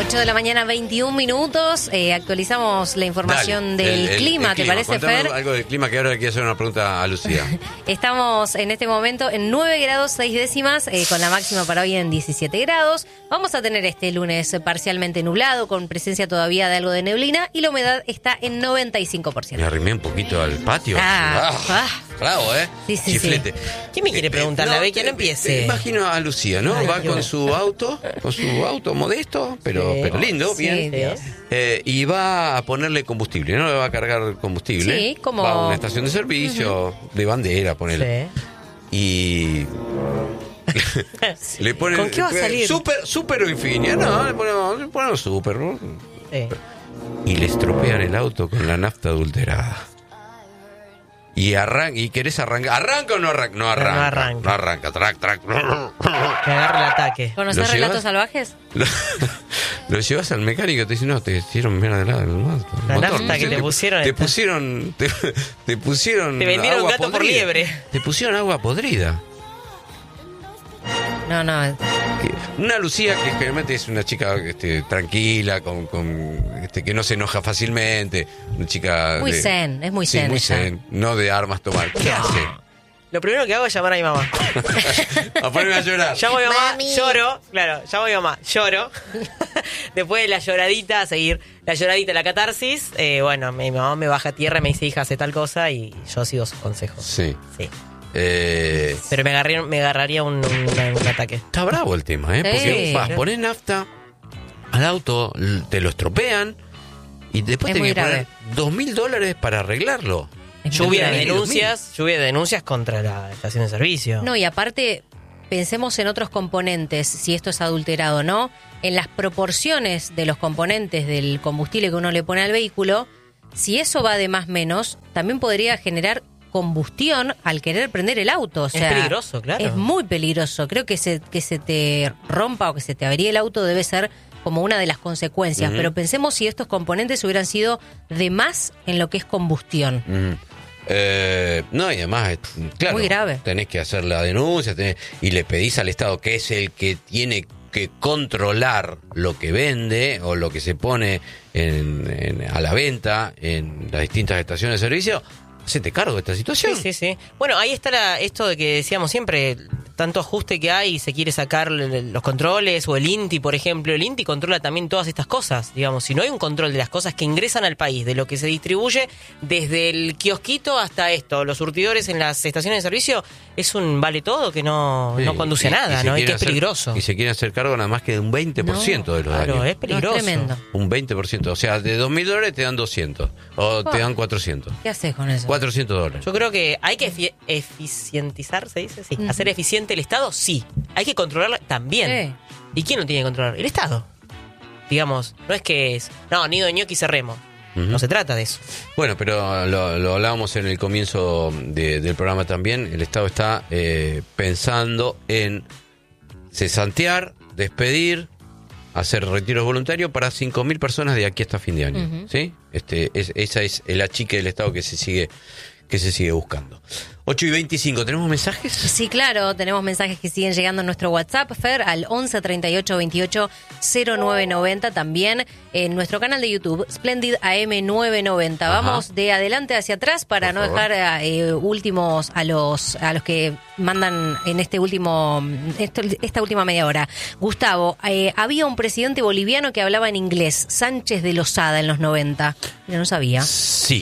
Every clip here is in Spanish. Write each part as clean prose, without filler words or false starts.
8 de la mañana, 21 minutos. Actualizamos la información del clima, ¿te parece, Contame Fer? algo del clima, que ahora quiero hacer una pregunta a Lucía. Estamos en este momento en 9 grados 6 décimas, con la máxima para hoy en 17 grados. Vamos a tener este lunes parcialmente nublado, con presencia todavía de algo de neblina, y la humedad está en 95%. Me arrimé un poquito al patio. Bravo, Sí, chiflete. ¿Quién me quiere preguntar? La Becky, no empiece. Te imagino a Lucía, ¿no? Ay, Va qué con su auto modesto, pero lindo, Sí, bien. Dios. Y va a ponerle combustible, ¿no? Le va a cargar combustible. Sí, como... Va a una estación de servicio, de bandera, ponele. Y... le ponen... ¿Con qué va a salir? Super o Infinia. No, le ponemos super, ¿no? Sí. Y le estropean el auto con la nafta adulterada. Y querés arrancar. ¿Arranca o no arranca? No arranca. No arranca. Track. Que agarre el ataque. ¿Conocés ¿Lo relatos llevas? salvajes? Lo llevas al mecánico y te dicen, no, te hicieron mierda de lado el motor. La nafta que te pusieron. Te pusieron. Te pusieron. Te vendieron agua gato por podrida. liebre. Te pusieron agua podrida. No. Una Lucía que generalmente es una chica tranquila, que no se enoja fácilmente. Una chica. Muy zen, es muy Sí, zen muy ella. zen. No de armas tomar. ¿Qué hace? Lo primero que hago es llamar a mi mamá. A ponerme a llorar. Llamo a mi mamá, Mami. lloro. Claro, llamo a mi mamá, lloro. Después de la lloradita, a seguir la lloradita, la catarsis. Bueno, mi mamá me baja a tierra y me dice, hija, hace tal cosa, y yo sigo sus consejos. Sí. Sí. Eh, Pero me agarraría un ataque. Está bravo el tema, ¿eh? Sí. Porque pones nafta al auto, te lo estropean y después Es tenés muy que poner grave. $2.000 para arreglarlo. Lluvia de grave. denuncias contra la estación de servicio. No, y aparte, pensemos en otros componentes, si esto es adulterado o no. En las proporciones de los componentes del combustible que uno le pone al vehículo, si eso va de más menos, también podría generar combustión al querer prender el auto. O sea, es peligroso, claro. Es muy peligroso. Creo que se te rompa o que se te averíe el auto debe ser como una de las consecuencias. Pero pensemos si estos componentes hubieran sido de más en lo que es combustión. No, y además, claro, Muy grave. tenés que hacer la denuncia y le pedís al Estado, que es el que tiene que controlar lo que vende o lo que se pone a la venta en las distintas estaciones de servicio. ¿Hacete cargo de esta situación? Sí. Bueno, ahí está esto de que decíamos siempre, tanto ajuste que hay y se quiere sacar los controles, o el INTI, por ejemplo. El INTI controla también todas estas cosas, digamos. Si no hay un control de las cosas que ingresan al país, de lo que se distribuye, desde el kiosquito hasta esto, los surtidores en las estaciones de servicio, es un vale todo que no conduce a nada, ¿no? Y que es peligroso. Y se quieren hacer cargo nada más que de un 20% de los Claro, daños. es peligroso. No, es tremendo. Un 20%. O sea, de $2.000 te dan 200. O te dan 400. ¿Qué haces con eso? $400. Yo creo que hay que eficientizar, ¿se dice? Sí. Hacer eficiente el Estado, sí. Hay que controlarlo también. Sí. ¿Y quién lo tiene que controlar? El Estado. Digamos, no es que es... No, nido de ñoqui cerremos. No se trata de eso. Bueno, pero lo hablábamos en el comienzo del programa también. El Estado está pensando en cesantear, despedir, hacer retiros voluntarios para 5.000 personas de aquí hasta fin de año. ¿Sí? Esa es el achique del Estado que se sigue buscando. 8:25, ¿tenemos mensajes? Sí, claro, tenemos mensajes que siguen llegando en nuestro WhatsApp, Fer, al 11 38 28 0990, también en nuestro canal de YouTube, Splendid AM 990. Ajá. Vamos de adelante hacia atrás para Por no favor. dejar últimos a los que mandan en esta última media hora. Gustavo, había un presidente boliviano que hablaba en inglés, Sánchez de Lozada, en los 90. Mira, no sabía. Sí,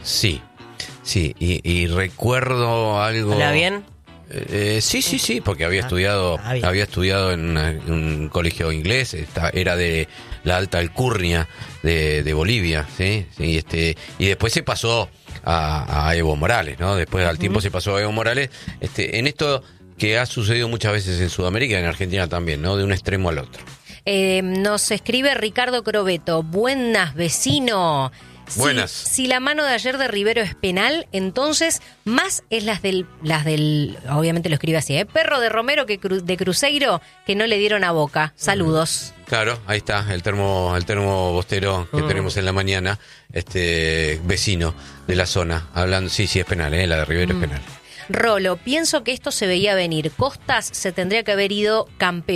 y recuerdo algo... ¿Habla bien? Sí, porque había estudiado en un colegio inglés, era de la alta alcurnia de Bolivia, ¿sí? Y después se pasó a Evo Morales, ¿no? Después al tiempo se pasó a Evo Morales, en esto que ha sucedido muchas veces en Sudamérica y en Argentina también, ¿no? De un extremo al otro. Nos escribe Ricardo Crobeto. Buenas, vecino. Buenas. Si la mano de ayer de Rivero es penal, entonces más es las del obviamente lo escribe así, perro de Romero de Cruzeiro, que no le dieron a Boca. Saludos. Claro, ahí está el termo bostero que tenemos en la mañana, vecino de la zona, hablando, sí, es penal, la de Rivero es penal. Rolo, pienso que esto se veía venir. Costas se tendría que haber ido campeón.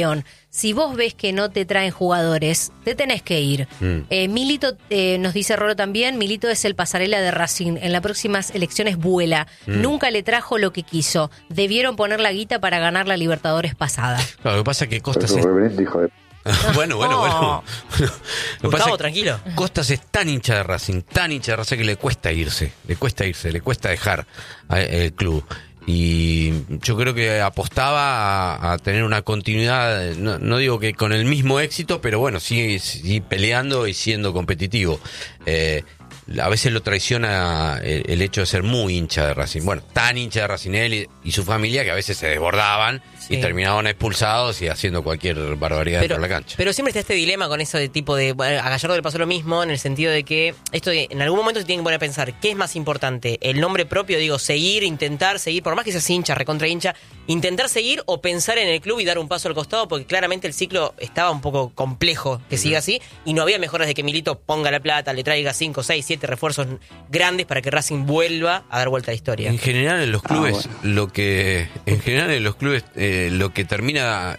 si vos ves que no te traen jugadores, te tenés que ir. Milito, nos dice Rolo también, Milito es el pasarela de Racing. En las próximas elecciones vuela. Nunca le trajo lo que quiso. Debieron poner la guita para ganar la Libertadores pasada. Claro, lo que pasa es que Costas Es un reverendo hijo de... Bueno. Lo que pasa Gustavo, es que tranquilo. Costas es tan hincha de Racing que le cuesta irse, le cuesta dejar el club. Y yo creo que apostaba a tener una continuidad, no digo que con el mismo éxito, pero bueno, sí peleando y siendo competitivo. A veces lo traiciona el hecho de ser muy hincha de Racing. Bueno, tan hincha de Racing él y su familia que a veces se desbordaban y terminaban expulsados y haciendo cualquier barbaridad dentro de la cancha. Pero siempre está este dilema con eso de tipo de... Bueno, a Gallardo le pasó lo mismo en el sentido de que esto en algún momento se tiene que poner a pensar ¿qué es más importante? El nombre propio, digo, intentar seguir, por más que seas hincha, recontra hincha, intentar seguir o pensar en el club y dar un paso al costado, porque claramente el ciclo estaba un poco complejo que siga así y no había mejoras de que Milito ponga la plata, le traiga 5, 6, 7 refuerzos grandes para que Racing vuelva a dar vuelta a la historia. En general en los clubes lo que termina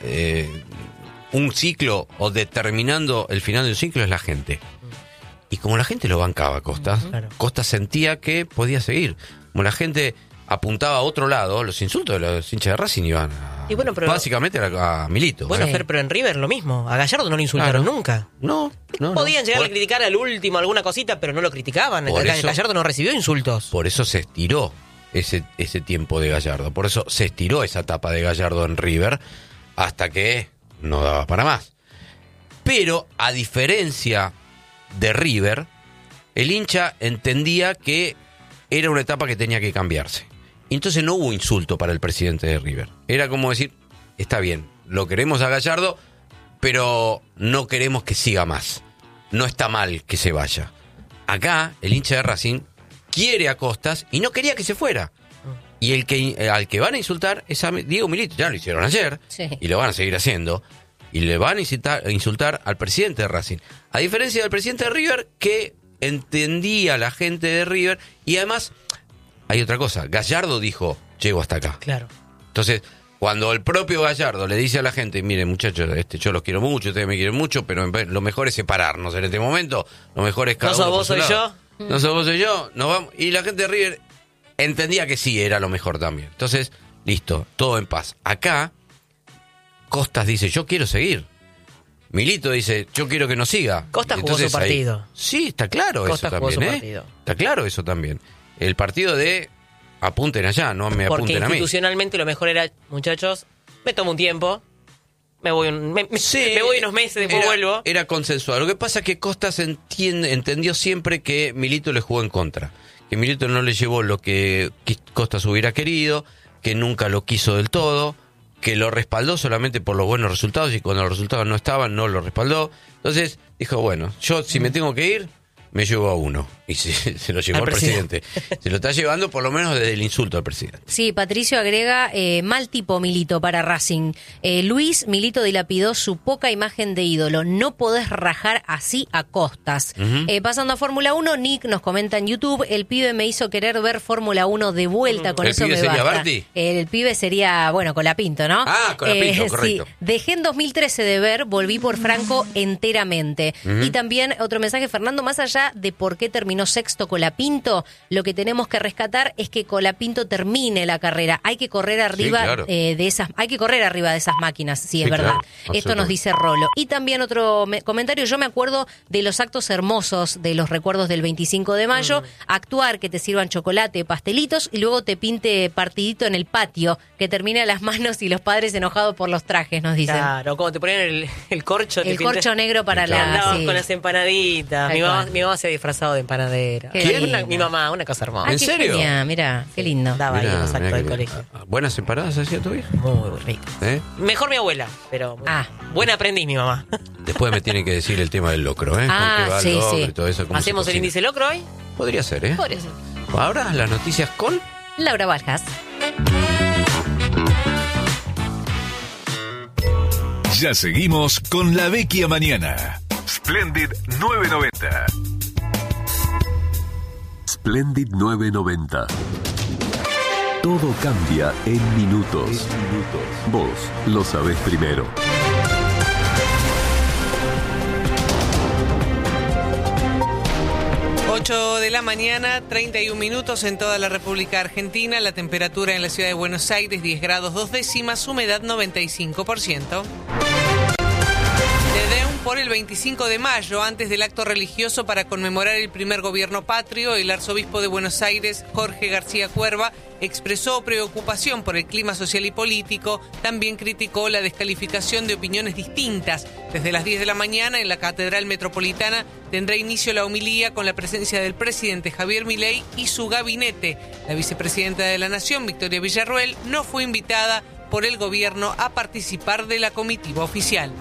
un ciclo o determinando el final de un ciclo es la gente. Y como la gente lo bancaba Costas, Costas sentía que podía seguir. Como la gente apuntaba a otro lado, los insultos de los hinchas de Racing iban básicamente a Milito. Bueno, pero en River lo mismo. A Gallardo no lo insultaron nunca. No. Podían llegar a criticar al último alguna cosita, pero no lo criticaban. Gallardo no recibió insultos. Por eso se estiró ese tiempo de Gallardo. Por eso se estiró esa etapa de Gallardo en River hasta que no daba para más. Pero a diferencia de River, el hincha entendía que era una etapa que tenía que cambiarse. Entonces no hubo insulto para el presidente de River. Era como decir, está bien, lo queremos a Gallardo, pero no queremos que siga más. No está mal que se vaya. Acá, el hincha de Racing quiere a Costas y no quería que se fuera. Y al que van a insultar es a Diego Milito. Ya lo hicieron ayer y lo van a seguir haciendo. Y le van a insultar al presidente de Racing. A diferencia del presidente de River, que entendía a la gente de River. Y además, hay otra cosa. Gallardo dijo, llego hasta acá. Claro. Entonces, cuando el propio Gallardo le dice a la gente, miren muchachos, yo los quiero mucho, ustedes me quieren mucho, pero lo mejor es separarnos en este momento. Lo mejor es cada uno por su lado. No sos vos, soy yo. Nos vamos. Y la gente de River entendía que sí, era lo mejor también. Entonces, listo, todo en paz. Acá, Costas dice, yo quiero seguir. Milito dice, yo quiero que no siga. Costas jugó su partido. Sí, está claro Costas eso también, Está claro eso también. El partido de apunten allá, no me apunten a mí. Porque institucionalmente lo mejor era, muchachos, me tomo un tiempo, me voy unos meses, después vuelvo. Era consensuado. Lo que pasa es que Costas entendió siempre que Milito le jugó en contra. Que Milito no le llevó lo que Costas hubiera querido, que nunca lo quiso del todo, que lo respaldó solamente por los buenos resultados y cuando los resultados no estaban, no lo respaldó. Entonces dijo, bueno, yo si me tengo que ir, me llevo a uno. Y se lo llevó al presidente. Se lo está llevando por lo menos desde el insulto al presidente. Sí, Patricio agrega, mal tipo Milito para Racing. Luis, Milito dilapidó su poca imagen de ídolo. No podés rajar así a Costas. Pasando a Fórmula 1, Nick nos comenta en YouTube, el pibe me hizo querer ver Fórmula 1 de vuelta, con eso me basta. ¿El pibe sería Barty? El pibe sería, bueno, Colapinto, ¿no? Ah, Colapinto, correcto. Sí. Dejé en 2013 de ver, volví por Franco enteramente. Y también otro mensaje, Fernando, más allá de por qué terminó sexto Colapinto, lo que tenemos que rescatar es que Colapinto termine la carrera. Hay que correr arriba de esas máquinas, sí, es verdad. Claro, esto nos dice Rolo. Y también otro comentario, yo me acuerdo de los actos hermosos de los recuerdos del 25 de mayo, actuar, que te sirvan chocolate, pastelitos y luego te pinte partidito en el patio, que termine a las manos y los padres enojados por los trajes, nos dicen. Claro, como te ponían el corcho. El corcho negro para con las empanaditas. Mi mamá se ha disfrazado de empanadera. Mi mamá, una cosa hermosa. ¿En serio? Mira, qué lindo. Daba ahí los actos del colegio. ¿Buenas empanadas hacía tu hija? Muy rico. Mejor mi abuela, pero buena aprendiz mi mamá. Después me tienen que decir el tema del locro, ¿eh? Sí. Y todo eso, ¿hacemos el índice locro hoy? Podría ser, ¿eh? Podría ser. Ahora las noticias con Laura Baljas. Ya seguimos con La Vecchia Mañana. Splendid 990. Splendid 990. Todo cambia en minutos. Vos lo sabés primero. 8 de la mañana, 31 minutos en toda la República Argentina. La temperatura en la ciudad de Buenos Aires, 10 grados 2 décimas, humedad 95%. Dedeum por el 25 de mayo, antes del acto religioso para conmemorar el primer gobierno patrio, el arzobispo de Buenos Aires, Jorge García Cuerva, expresó preocupación por el clima social y político. También criticó la descalificación de opiniones distintas. Desde las 10 de la mañana en la Catedral Metropolitana tendrá inicio la homilía con la presencia del presidente Javier Milei y su gabinete. La vicepresidenta de la Nación, Victoria Villarruel, no fue invitada por el gobierno a participar de la comitiva oficial.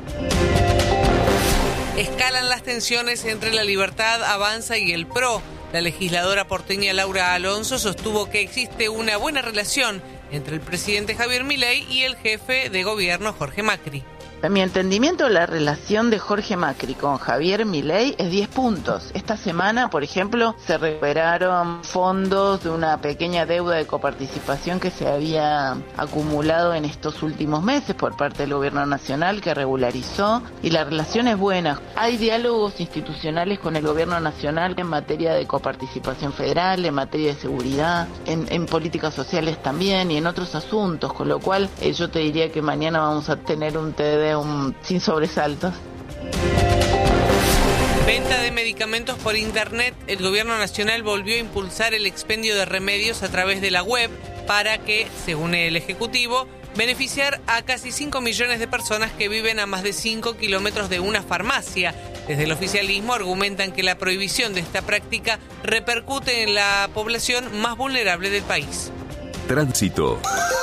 Escalan las tensiones entre La Libertad Avanza y el PRO. La legisladora porteña Laura Alonso sostuvo que existe una buena relación entre el presidente Javier Milei y el jefe de gobierno Jorge Macri. A mi entendimiento, la relación de Jorge Macri con Javier Milei es 10 puntos. Esta semana, por ejemplo, se recuperaron fondos de una pequeña deuda de coparticipación que se había acumulado en estos últimos meses por parte del gobierno nacional, que regularizó, y la relación es buena. Hay diálogos institucionales con el gobierno nacional en materia de coparticipación federal, en materia de seguridad, en políticas sociales también y en otros asuntos, con lo cual yo te diría que mañana vamos a tener un TD sin sobresaltos. Venta de medicamentos por internet. El gobierno nacional volvió a impulsar el expendio de remedios a través de la web para que, según el Ejecutivo, beneficiar a casi 5 millones de personas que viven a más de 5 kilómetros de una farmacia. Desde el oficialismo argumentan que la prohibición de esta práctica repercute en la población más vulnerable del país. Tránsito.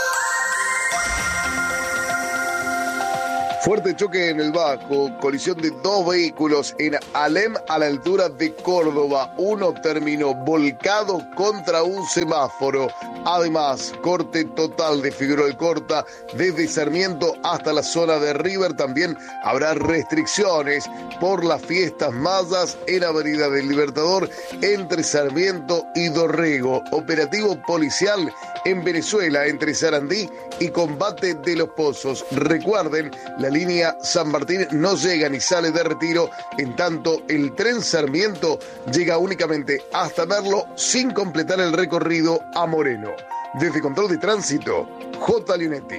Fuerte choque en el Bajo, colisión de 2 vehículos en Alem a la altura de Córdoba. Uno terminó volcado contra un semáforo. Además, corte total de Figueroa Alcorta desde Sarmiento hasta la zona de River. También habrá restricciones por las fiestas mayas en Avenida del Libertador entre Sarmiento y Dorrego. Operativo policial en Venezuela entre Sarandí y Combate de los Pozos. Recuerden, la línea San Martín no llega ni sale de Retiro, en tanto el tren Sarmiento llega únicamente hasta Merlo sin completar el recorrido a Moreno. Desde Control de Tránsito, J. Leonetti.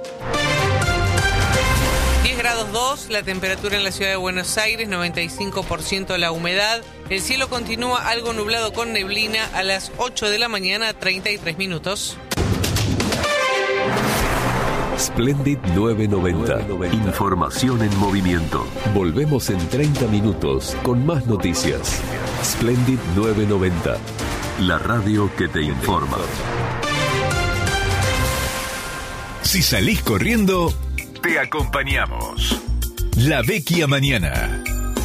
10 grados 2, la temperatura en la ciudad de Buenos Aires, 95% la humedad. El cielo continúa algo nublado con neblina a las 8 de la mañana, 33 minutos. Splendid 990. Información en movimiento. Volvemos en 30 minutos con más noticias. Splendid 990. La radio que te informa. Si salís corriendo, te acompañamos. La Vecchia Mañana.